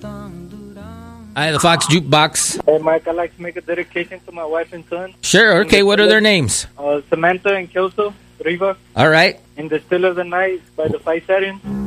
Hi, the Fox Jukebox. Hey, Mike, I'd like to make a dedication to my wife and son. Sure, okay, what are their names? Samantha and Kelso Riva. All right. In the Still of the Night by the Five Settings.